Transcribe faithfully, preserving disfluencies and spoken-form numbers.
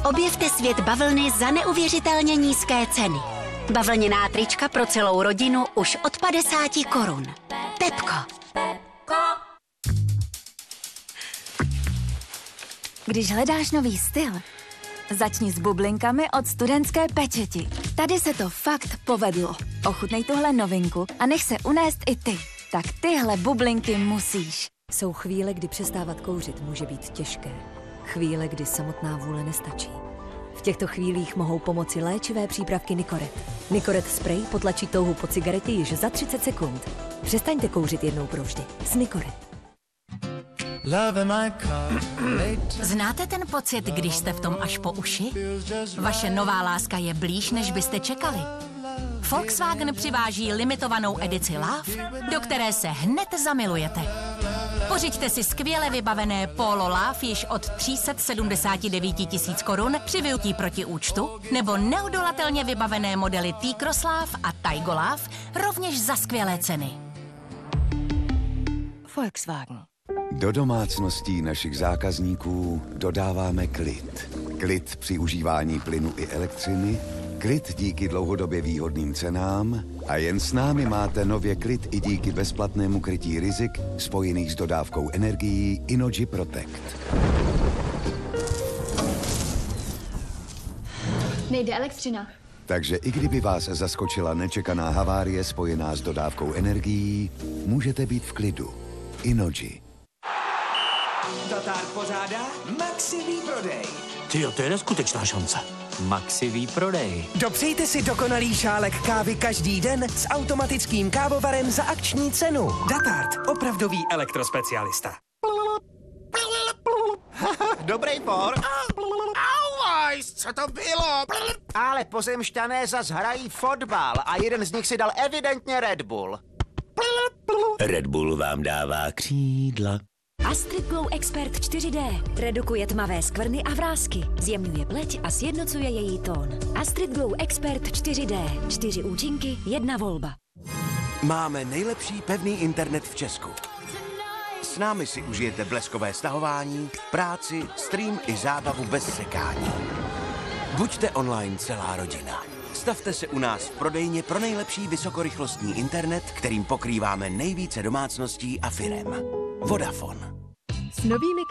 Objevte svět bavlny za neuvěřitelně nízké ceny. Bavlněná trička pro celou rodinu už od padesáti korun. Pepko. Když hledáš nový styl, začni s bublinkami od Studentské pečeti. Tady se to fakt povedlo. Ochutnej tuhle novinku a nech se unést i ty. Tak tyhle bublinky musíš. Jsou chvíle, kdy přestávat kouřit může být těžké. Chvíle, kdy samotná vůle nestačí. V těchto chvílích mohou pomoci léčivé přípravky Nicoret. Nicoret spray potlačí touhu po cigaretě již za třicet sekund. Přestaňte kouřit jednou provždy. S Nicoret. Znáte ten pocit, když jste v tom až po uši? Vaše nová láska je blíž, než byste čekali. Volkswagen přiváží limitovanou edici Love, do které se hned zamilujete. Pořiďte si skvěle vybavené Polo Love již od tři sta sedmdesát devět tisíc korun při vyutí proti účtu, nebo neodolatelně vybavené modely T-Cross Love a Taigo Love rovněž za skvělé ceny. Volkswagen. Do domácností našich zákazníků dodáváme klid. Klid při užívání plynu i elektřiny, klid díky dlouhodobě výhodným cenám a jen s námi máte nově klid i díky bezplatnému krytí rizik spojených s dodávkou energií Innogy Protect. Nejde elektřina. Takže i kdyby vás zaskočila nečekaná havárie spojená s dodávkou energií, můžete být v klidu. Innogy. Datár pořádá Maxi výprodej. Tyjo, to je neskutečná šance. Maxi výprodej. Dopřejte si dokonalý šálek kávy každý den s automatickým kávovarem za akční cenu. Datard, opravdový elektrospecialista. Dobrý por. Auajs, co to bylo? Ale pozemšťané zas hrají fotbal a jeden z nich si dal evidentně Red Bull. Red Bull vám dává křídla. Astrid Glow Expert čtyři dé redukuje tmavé skvrny a vrásky, zjemňuje pleť a sjednocuje její tón. Astrid Glow Expert čtyři dé. Čtyři účinky, jedna volba. Máme nejlepší pevný internet v Česku. S námi si užijete bleskové stahování, práci, stream i zábavu bez sekání. Buďte online celá rodina. Stavte se u nás v prodejně pro nejlepší vysokorychlostní internet, kterým pokrýváme nejvíce domácností a firem. Vodafone. S novými